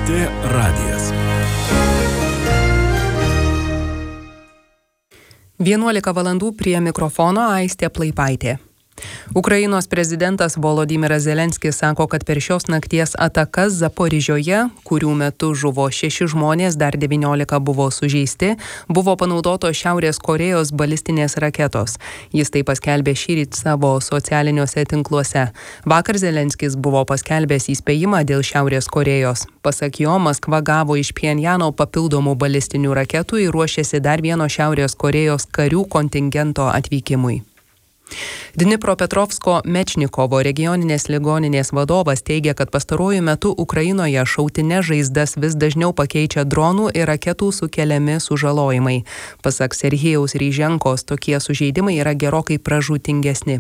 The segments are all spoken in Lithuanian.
LRT radijas. 11 valandų prie mikrofono Aistė Plaipaitė. Ukrainos prezidentas Volodymyras Zelenskis sako, kad per šios nakties atakas Zaporižioje, kurių metu žuvo 6 žmonės, dar 19 buvo sužeisti, buvo panaudotos Šiaurės Korėjos balistinės raketos. Jis tai paskelbė šįryt savo socialiniuose tinkluose. Vakar Zelenskis buvo paskelbęs įspėjimą dėl Šiaurės Korėjos. Pasak jo, Maskva gavo iš Pchenjano papildomų balistinių raketų ir ruošiasi dar vieno Šiaurės Korėjos karių kontingento atvykimui. Dnipropetrovsko Mečnikovo regioninės ligoninės vadovas teigia, kad pastaruoju metu Ukrainoje šautines žaizdas vis dažniau pakeičia dronų ir raketų sukeliami sužalojimai. Pasak Serhijaus Ryženkos, tokie sužeidimai yra gerokai pražūtingesni.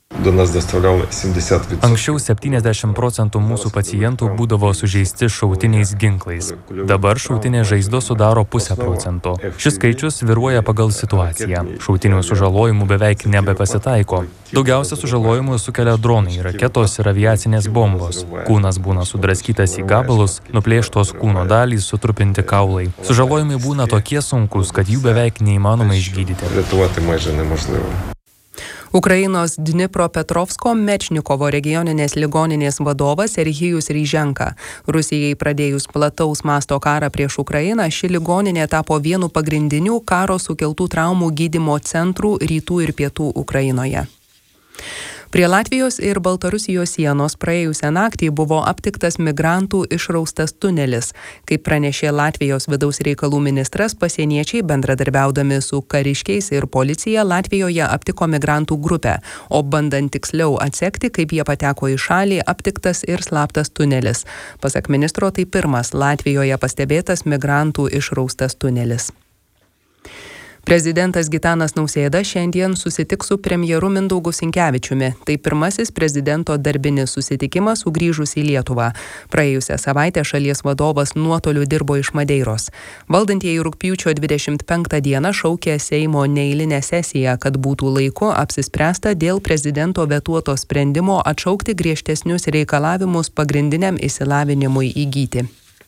Anksčiau 70% mūsų pacientų būdavo sužeisti šautiniais ginklais. Dabar šautinės žaizdos sudaro 0,5%. Šis skaičius svyruoja pagal situaciją. Šautinių sužalojimų beveik nebepasitaiko. Daugiausia sužalojimų sukelia dronai, raketos ir aviacinės bombos. Kūnas būna sudraskytas į gabalus, nuplėštos kūno dalys, sutrupinti kaulai. Sužalojimai būna tokie sunkus, kad jų beveik neįmanoma išgydyti. Ukrainos Dnipropetrovsko Mečnikovo regioninės ligoninės vadovas Serhijus Ryženka. Rusijai pradėjus plataus masto karą prieš Ukrainą, ši ligoninė tapo vienu pagrindinių karo sukeltų traumų gydymo centrų rytų ir pietų Ukrainoje. Prie Latvijos ir Baltarusijos sienos praėjusią naktį buvo aptiktas migrantų išraustas tunelis. Kaip pranešė Latvijos vidaus reikalų ministras, pasieniečiai bendradarbiaudami su kariškiais ir policija Latvijoje aptiko migrantų grupę, o bandant tiksliau atsekti, kaip jie pateko į šalį, aptiktas ir slaptas tunelis. Pasak ministro, tai pirmas Latvijoje pastebėtas migrantų išraustas tunelis. Prezidentas Gitanas Nausėda šiandien susitiks su premjeru Mindaugu Sinkevičiumi. Tai pirmasis prezidento darbinis susitikimas sugrįžus į Lietuvą. Praėjusią savaitę šalies vadovas nuotoliu dirbo iš Madeiros. Valdantieji rugpjūčio 25 dieną šaukė Seimo neeilinę sesiją, kad būtų laiku apsispręsta dėl prezidento vetuoto sprendimo atšaukti griežtesnius reikalavimus pagrindiniam išsilavinimui įgyti.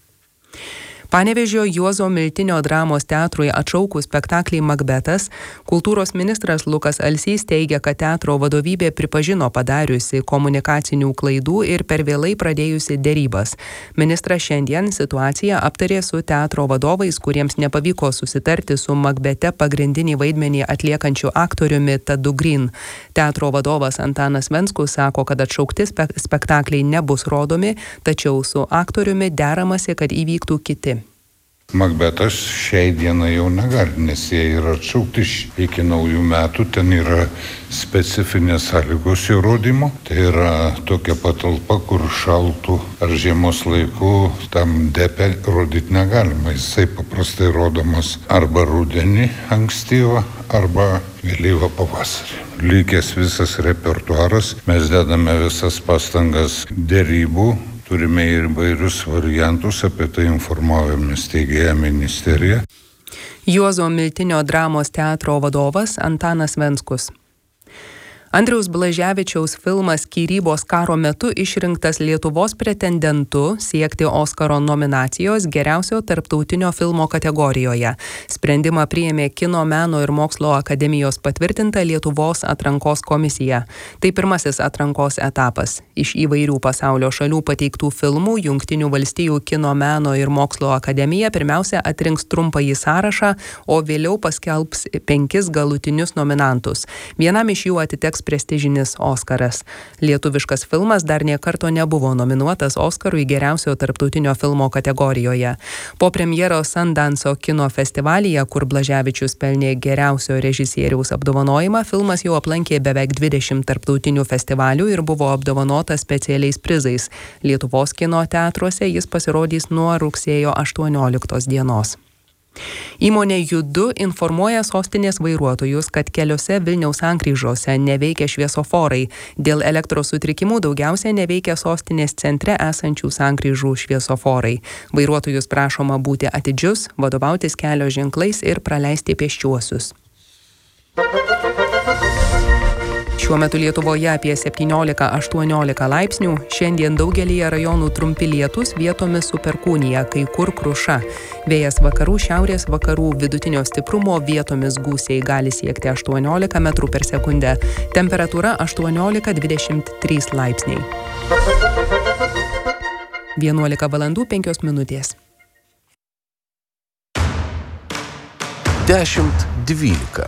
Panevėžio Juozo Miltinio dramos teatrui atšaukus spektaklį Makbetas, kultūros ministras Lukas Alsys teigia, kad teatro vadovybė pripažino padariusi komunikacinių klaidų ir per vėlai pradėjusi derybas. Ministras šiandien situaciją aptarė su teatro vadovais, kuriems nepavyko susitarti su Makbete pagrindinį vaidmenį atliekančiu aktoriumi Tadu Green. Teatro vadovas Antanas Venskus sako, kad atšaukti spektakliai nebus rodomi, tačiau su aktoriumi deramasi, kad įvyktų kiti. Makbetas šiai dienai jau negali, nes jie yra atšaukti iki naujų metų, ten yra specifinės sąlygos jų rodymo. Tai yra tokia patalpa, kur šaltų ar žiemos laiku tam depę rodyti negalima. Jisai paprastai rodomas arba rudenį ankstyvą, arba vėlyvą pavasarį. Likęs visas repertuaras, mes dedame visas pastangas derybų. Turime ir įvairius variantus, apie tai informavome steigėją ministeriją. Juozo Miltinio dramos teatro vadovas Antanas Venskus. Andriaus Blaževičiaus filmas Skyrybos karo metu išrinktas Lietuvos pretendentu siekti Oskaro nominacijos geriausio tarptautinio filmo kategorijoje. Sprendimą priėmė Kino meno ir mokslo akademijos patvirtinta Lietuvos atrankos komisija. Tai pirmasis atrankos etapas. Iš įvairių pasaulio šalių pateiktų filmų Jungtinių valstijų Kino meno ir mokslo akademija pirmiausia atrinks trumpąjį sąrašą, o vėliau paskelbs 5 galutinius nominantus. Vienam iš jų atiteks prestižinis Oskaras. Lietuviškas filmas dar nė karto nebuvo nominuotas Oskarui geriausio tarptautinio filmo kategorijoje. Po premjeros Sundanso kino festivalyje, kur Blaževičius pelnė geriausio režisieriaus apdovanojimą, filmas jau aplankė beveik 20 tarptautinių festivalių ir buvo apdovanotas specialiais prizais. Lietuvos kino teatruose jis pasirodys nuo rugsėjo 18 dienos. Įmonė Judu informuoja sostinės vairuotojus, kad keliose Vilniaus sankryžose neveikia šviesoforai. Dėl elektros sutrikimų daugiausia neveikia sostinės centre esančių sankryžų šviesoforai. Vairuotojus prašoma būti atidžius, vadovautis kelio ženklais ir praleisti pėsčiuosius. Šiuo metu Lietuvoje apie 17-18 laipsnių, šiandien daugelyje rajonų trumpi lietūs, vietomis su perkūnija, kai kur kruša. Vėjas vakarų, šiaurės vakarų vidutinio stiprumo, vietomis gūsiai gali siekti 18 metrų per sekundę. Temperatūra 18-23 laipsniai. 11 valandų 5 minutės. 10:12.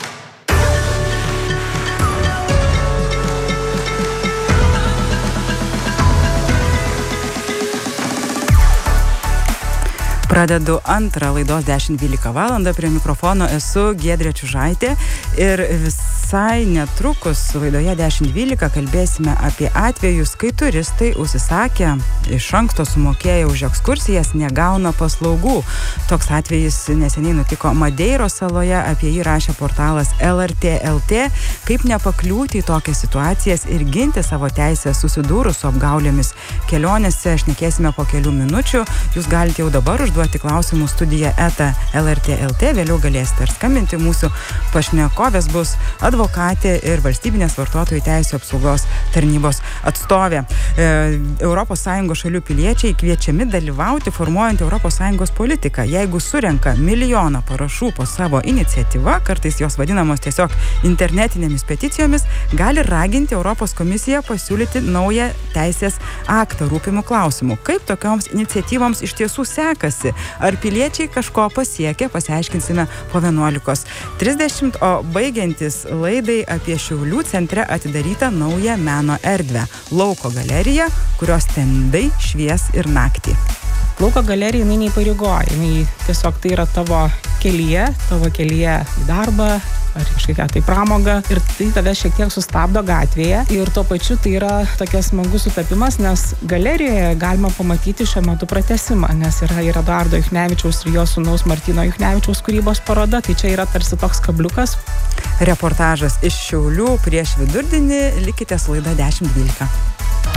Pradedu antrą laidos 10:12 valandą. Prie mikrofono esu Giedrė Čiužaitė ir visai netrukus laidoje 10:12 kalbėsime apie atvejus, kai turistai užsisakę, iš anksto sumokėję už ekskursijas, negauna paslaugų. Toks atvejis neseniai nutiko Madeiros saloje, apie jį rašė portalas LRT LT. Kaip nepakliūti į tokias situacijas ir ginti savo teisę susidūrus su apgaulėmis kelionėse, šnekėsime po kelių minučių. Jūs galite jau dabar užduoti klausimų studija @LRT LT, vėliau galėsite ir skambinti. Mūsų pašnekovės bus advokatė ir Valstybinės vartotojų teisių apsaugos tarnybos atstovė. ES šalių piliečiai kviečiami dalyvauti formuojant ES politiką. Jeigu surenka 1 milijoną parašų po savo iniciatyvą, kartais jos vadinamos tiesiog internetinėmis peticijomis, gali raginti Europos komisiją pasiūlyti naują teisės aktą rūpimų klausimų. Kaip tokioms iniciatyvoms iš tiesų sekasi? Ar piliečiai kažko pasiekia? Pasiaiškinsime po 11:30, o baigiantis laidai apie Šiaulių centre atidarytą naują meno erdvę – Lauko galeriją, kurios stendai švies ir naktį. Lauko galerija jinai neįpareigoja, jinai tiesiog tai yra tavo kelyje į darbą ar kažkokią tai pramogą ir tai tave šiek tiek sustabdo gatvėje ir tuo pačiu tai yra tokias smagus sutapimas, nes galerijoje galima pamatyti šiuo metu pratesimą, nes yra Eduardo Juchnevičiaus ir jo sūnaus Martyno Juchnevičiaus kūrybos paroda, tai čia yra tarsi toks kabliukas. Reportažas iš Šiaulių prieš vidurdienį, likite su laida 10:12.